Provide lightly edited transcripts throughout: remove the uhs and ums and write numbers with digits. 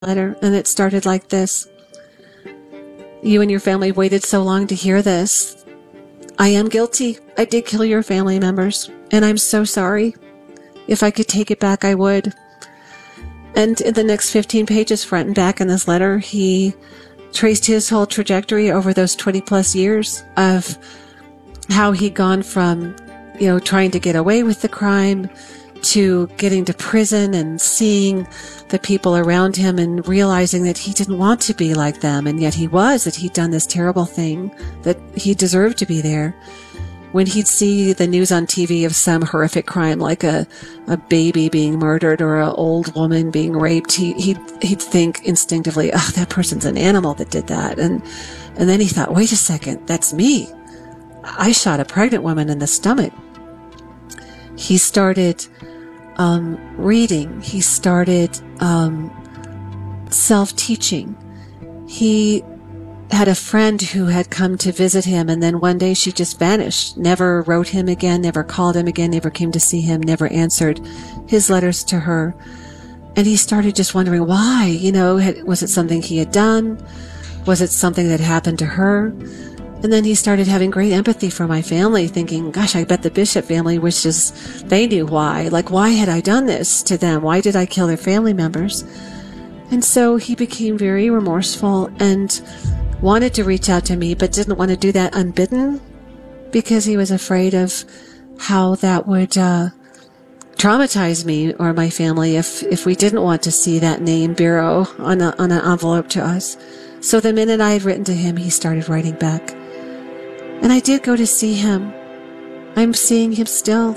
letter, and it started like this. You and your family waited so long to hear this. I am guilty. I did kill your family members, and I'm so sorry. If I could take it back, I would. And in the next 15 pages, front and back in this letter, he traced his whole trajectory over those 20 plus years of how he'd gone from, trying to get away with the crime to getting to prison and seeing the people around him and realizing that he didn't want to be like them, and yet he was, that he'd done this terrible thing, that he deserved to be there. When he'd see the news on TV of some horrific crime, like a baby being murdered or an old woman being raped, he'd think instinctively, oh, that person's an animal that did that. And then he thought, wait a second, that's me. I shot a pregnant woman in the stomach. He started reading. He started self-teaching. He had a friend who had come to visit him, and then one day she just vanished, never wrote him again, never called him again, never came to see him, never answered his letters to her. And he started just wondering why, was it something he had done? Was it something that happened to her? And then he started having great empathy for my family, thinking, gosh, I bet the Bishop family wishes they knew why. Like, why had I done this to them? Why did I kill their family members? And so he became very remorseful and wanted to reach out to me, but didn't want to do that unbidden because he was afraid of how that would traumatize me or my family if we didn't want to see that name, Biro, on an envelope to us. So the minute I had written to him, he started writing back. And I did go to see him. I'm seeing him still.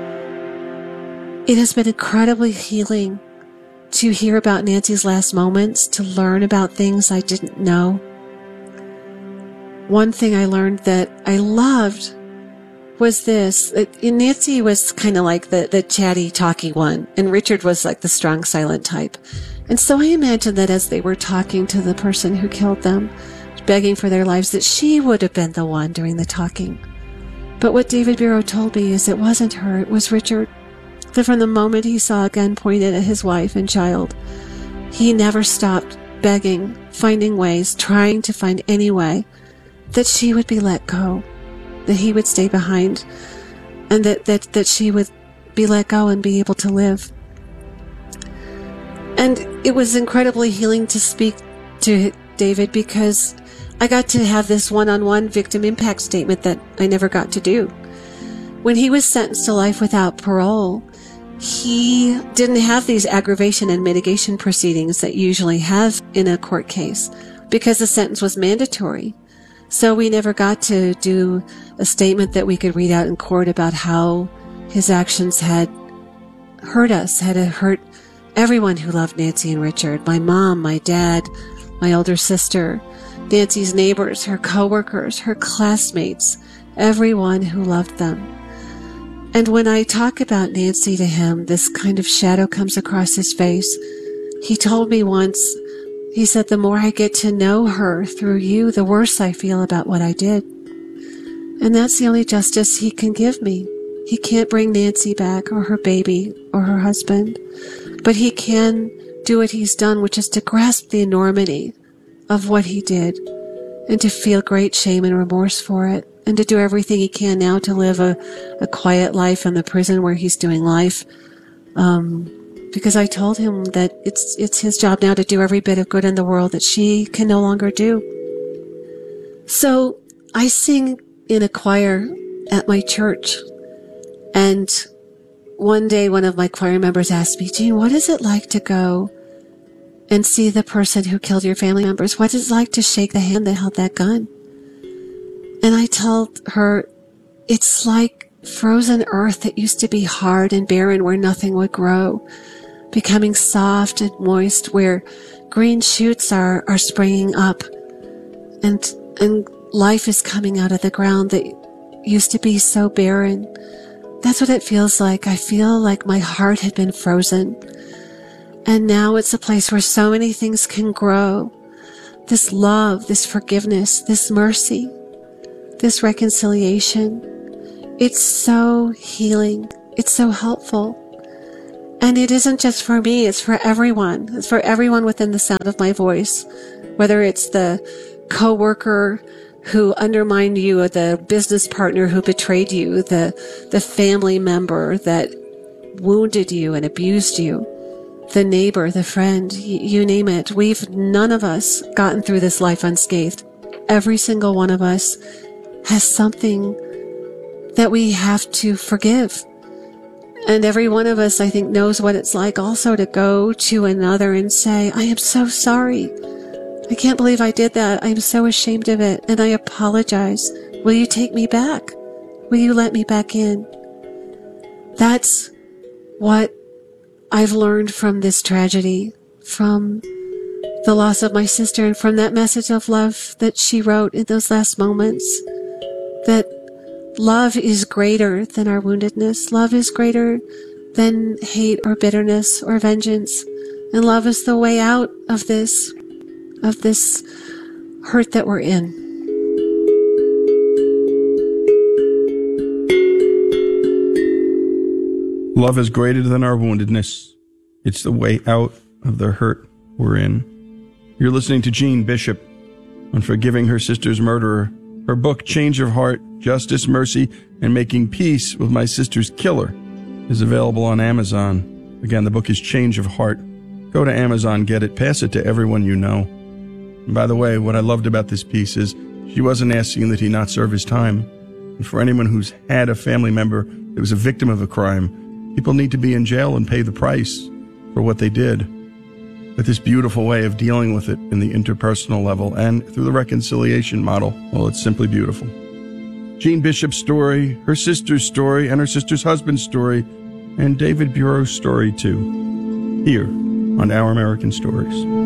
It has been incredibly healing to hear about Nancy's last moments, to learn about things I didn't know. One thing I learned that I loved was this. Nancy was kind of like the chatty, talky one, and Richard was like the strong, silent type. And so I imagined that as they were talking to the person who killed them, begging for their lives, that she would have been the one doing the talking. But what David Biro told me is it wasn't her, it was Richard. That from the moment he saw a gun pointed at his wife and child, he never stopped begging, finding ways, trying to find any way that she would be let go, that he would stay behind, and that she would be let go and be able to live. And it was incredibly healing to speak to David because I got to have this one-on-one victim impact statement that I never got to do. When he was sentenced to life without parole, he didn't have these aggravation and mitigation proceedings that you usually have in a court case because the sentence was mandatory. So we never got to do a statement that we could read out in court about how his actions had hurt us, had hurt everyone who loved Nancy and Richard, my mom, my dad, my older sister, Nancy's neighbors, her coworkers, her classmates, everyone who loved them. And when I talk about Nancy to him, this kind of shadow comes across his face. He told me once, he said, the more I get to know her through you, the worse I feel about what I did. And that's the only justice he can give me. He can't bring Nancy back or her baby or her husband, but he can do what he's done, which is to grasp the enormity of what he did and to feel great shame and remorse for it, and to do everything he can now to live a quiet life in the prison where he's doing life. Because I told him that it's his job now to do every bit of good in the world that she can no longer do. So I sing in a choir at my church, and one day one of my choir members asked me, Jean, what is it like to go and see the person who killed your family members? What is it like to shake the hand that held that gun? And I told her, it's like frozen earth that used to be hard and barren where nothing would grow, becoming soft and moist where green shoots are springing up and life is coming out of the ground that used to be so barren. That's what it feels like. I feel like my heart had been frozen. And now it's a place where so many things can grow. This love, this forgiveness, this mercy, this reconciliation. It's so healing. It's so helpful. And it isn't just for me, it's for everyone. It's for everyone within the sound of my voice. Whether it's the coworker who undermined you, or the business partner who betrayed you, the family member that wounded you and abused you, the neighbor, the friend, you name it. None of us gotten through this life unscathed. Every single one of us has something that we have to forgive. And every one of us, I think, knows what it's like also to go to another and say, I am so sorry. I can't believe I did that. I'm so ashamed of it, and I apologize. Will you take me back? Will you let me back in? That's what I've learned from this tragedy, from the loss of my sister, and from that message of love that she wrote in those last moments, that love is greater than our woundedness. Love is greater than hate or bitterness or vengeance. And love is the way out of this hurt that we're in. Love is greater than our woundedness. It's the way out of the hurt we're in. You're listening to Jean Bishop on forgiving her sister's murderer. Her book, Change of Heart, Justice, Mercy, and Making Peace with My Sister's Killer, is available on Amazon. Again, the book is Change of Heart. Go to Amazon, get it, pass it to everyone you know. And by the way, what I loved about this piece is she wasn't asking that he not serve his time. And for anyone who's had a family member that was a victim of a crime, people need to be in jail and pay the price for what they did. But this beautiful way of dealing with it in the interpersonal level and through the reconciliation model, well, it's simply beautiful. Jean Bishop's story, her sister's story, and her sister's husband's story, and David Bureau's story too, here on Our American Stories.